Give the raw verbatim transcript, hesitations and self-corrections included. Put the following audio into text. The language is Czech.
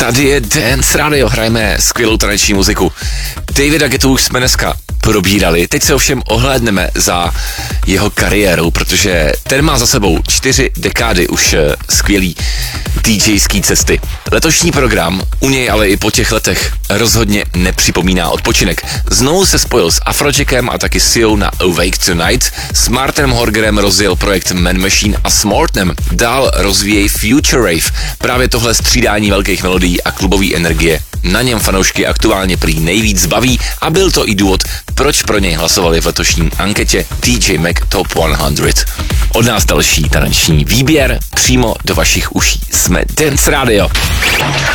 Tady je Dance Radio, hrajeme skvělou taneční muziku. Davida Guettu už jsme dneska probírali, teď se ovšem ohlédneme za jeho kariérou, protože ten má za sebou čtyři dekády už skvělý DJský cesty. Letošní program u něj ale i po těch letech rozhodně nepřipomíná odpočinek. Znovu se spojil s Afrojackem a taky Siou na Awake Tonight, s Martinem Horgerem rozjel projekt Man Machine a s Mortonem dál rozvíjejí Future Rave. Právě tohle střídání velkých melodií a klubové energie na něm fanoušky aktuálně prý nejvíc baví a byl to i důvod, proč pro něj hlasovali v letošním anketě D J Mag Top sto. Od nás další taneční výběr přímo do vašich uší. Jsme Dance Radio.